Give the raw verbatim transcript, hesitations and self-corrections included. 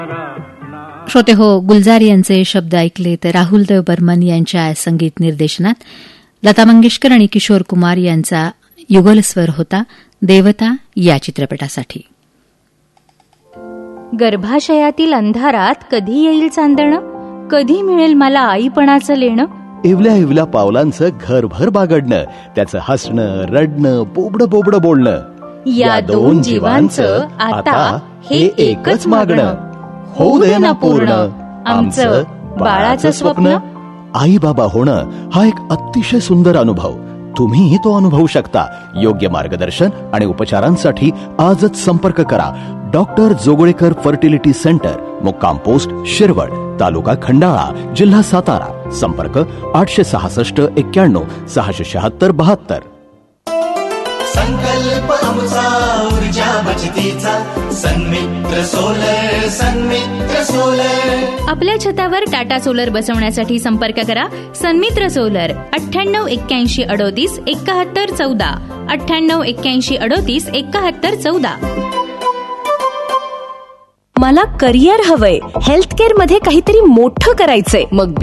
श्रोते हो, गुलजार यांचे शब्द ऐकले तर राहुल देव बर्मन यांच्या संगीत निर्देशनात लता मंगेशकर आणि किशोर कुमार यांचा युगलस्वर होता देवता या चित्रपटासाठी. गर्भाशयातील अंधारात कधी येईल चांदणं, कधी मिळेल मला आईपणाचं लेणं. इवल्या इवल्या पावलांचं घरभर बागडणं, त्याचं हसणं रडणं बोबडं बोबडं बोलणं. या दोन जीवांचं आता हे एकच मागणं. होऊ दे ना पूर्ण आमचं बाळाचं स्वप्न. आई बाबा होणं हा एक अतिशय सुंदर अनुभव. तुम्हीही तो अनुभवू शकता. योग्य मार्गदर्शन आणि उपचारांसाठी आजच संपर्क करा. डॉक्टर जोगळेकर फर्टिलिटी सेंटर, मुक्काम पोस्ट शिरवळ, तालुका खंडाळा, जिल्हा सातारा. संपर्क आठशे सहासष्ट एक्क्याण्णव सहाशे शहात्तर बहात्तर. संकल्प आमचा ऊर्जा बचतीचा सन्मित्र सोलर. सन्मित्र सोलर. आपल्या छतावर टाटा सोलर बसवण्यासाठी संपर्क करा सन्मित्र सोलर. अठ्ठ्याण्णव एक्क्याऐंशी अडोतीस एकाहत्तर चौदा. अठ्ठ्याण्णव एक्क्याऐंशी अडोतीस एकाहत्तर चौदा. मला करिअर हवंय, हेल्थकेअर मध्ये काहीतरी मोठं करायचंय. मग